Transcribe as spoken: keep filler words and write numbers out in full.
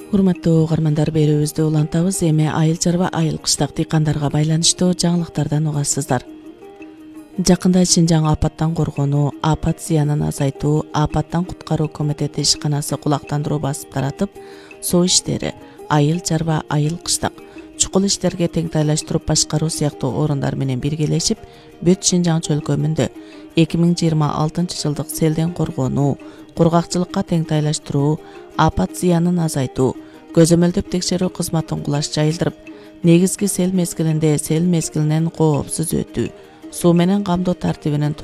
Урматтуу угармандар, берүүбүздү улантабыз. Эми айыл чарба айыл кыштак дыйкандарга байланыштуу жаңылыктардан угасыздар. Жакында Шинжаң апаттан коргонуу, апат зыянын азайтуу, апаттан куткаруу комитети ишканасы кулактандыруу басып таратып, суу иштери, айыл чарба айыл кыштак, чукул иштерге теңтайлаштырып башкаруу сыяктуу орундар менен биргелешип, бүт Шинжаң чөлкөмүндө эки миң жыйырма алтынчы жылдык селден коргонуу, кургакчылыкка теңтайлаштыруу, апат зыянын азайтуу, көзөмөлдөп текшерүү кызматын кулаш жайылдырып, негизги сел мезгилинде сел мезгилинен коопсуз өтүү, суу менен камдоо тартибинин